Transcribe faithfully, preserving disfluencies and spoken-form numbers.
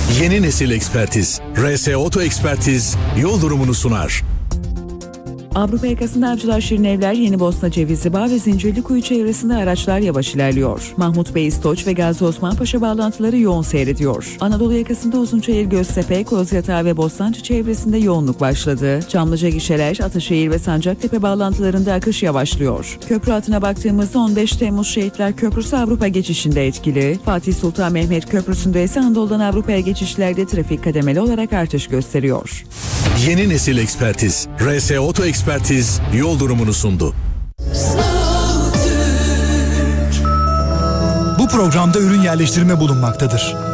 Yeni nesil ekspertiz. R S Oto Ekspertiz yol durumunu sunar. Avrupa yakasında Avcılar Şirinevler, Yenibosna Cevizlibağ ve Zincirlikuyu çevresinde araçlar yavaş ilerliyor. Mahmut Bey İstoç ve Gazi Osman Paşa bağlantıları yoğun seyrediyor. Anadolu yakasında Uzunçayır, Göztepe, Kozyatağı ve Bostancı çevresinde yoğunluk başladı. Çamlıca gişeler, Ataşehir ve Sancaktepe bağlantılarında akış yavaşlıyor. Köprü hattına baktığımızda on beş Temmuz Şehitler Köprüsü Avrupa geçişinde etkili. Fatih Sultan Mehmet Köprüsü'nde ise Anadolu'dan Avrupa'ya geçişlerde trafik kademeli olarak artış gösteriyor. Yeni nesil ekspertiz. R S Oto Ekspertiz yol durumunu sundu. Bu programda ürün yerleştirme bulunmaktadır.